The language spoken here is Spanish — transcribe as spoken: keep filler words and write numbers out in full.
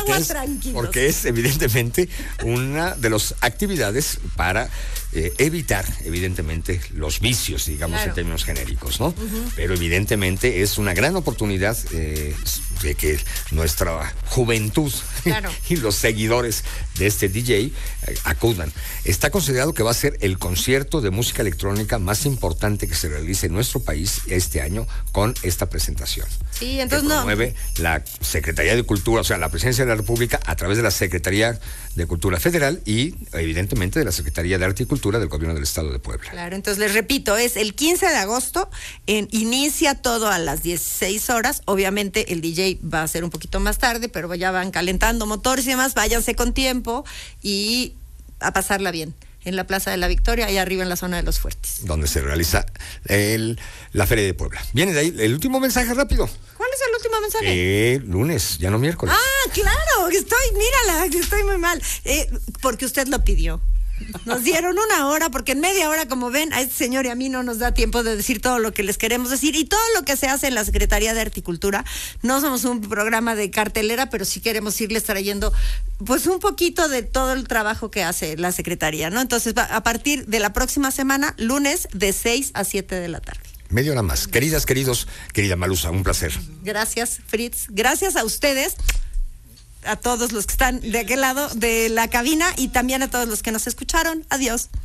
agua, es, tranquilos. porque es evidentemente una de las actividades para eh, evitar, evidentemente, los vicios, digamos, claro. en términos genéricos, ¿no? Uh-huh. Pero evidentemente es una gran oportunidad eh, de que nuestra juventud claro. y los seguidores de este D J eh, acudan. Está considerado que va a ser el concierto de música electrónica más importante que se realice en nuestro país este año con esta presentación. Sí, entonces que no. promueve la Secretaría de Cultura, o sea, la Presidencia de la República a través de la Secretaría de Cultura Federal y evidentemente de la Secretaría de Arte y Cultura del Gobierno del Estado de Puebla. Claro, entonces les repito, es el quince de agosto, en, inicia todo a las dieciséis horas, obviamente el D J va a ser un poquito más tarde, pero ya van calentando motores y demás, váyanse con tiempo y a pasarla bien. En la Plaza de la Victoria, allá arriba en la zona de los Fuertes. Donde se realiza el, la Feria de Puebla. Viene de ahí el último mensaje rápido. ¿Cuál es el último mensaje? Eh, lunes, ya no miércoles. Ah, claro, estoy, mírala, estoy muy mal. Eh, porque usted lo pidió. Nos dieron una hora, porque en media hora, como ven, a este señor y a mí no nos da tiempo de decir todo lo que les queremos decir y todo lo que se hace en la Secretaría de Arte y Cultura. No somos un programa de cartelera, pero sí queremos irles trayendo pues un poquito de todo el trabajo que hace la Secretaría, ¿no? Entonces, a partir de la próxima semana, lunes, de seis a siete de la tarde. Media hora más. Queridas, queridos, querida Malusa, un placer. Gracias, Fritz. Gracias a ustedes, a todos los que están de aquel lado de la cabina y también a todos los que nos escucharon. Adiós.